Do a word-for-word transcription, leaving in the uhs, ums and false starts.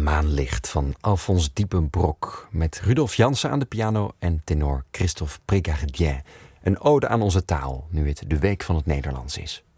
Maanlicht van Alphonse Diepenbrok met Rudolf Jansen aan de piano en tenor Christophe Prégardien. Een ode aan onze taal, nu het de Week van het Nederlands is.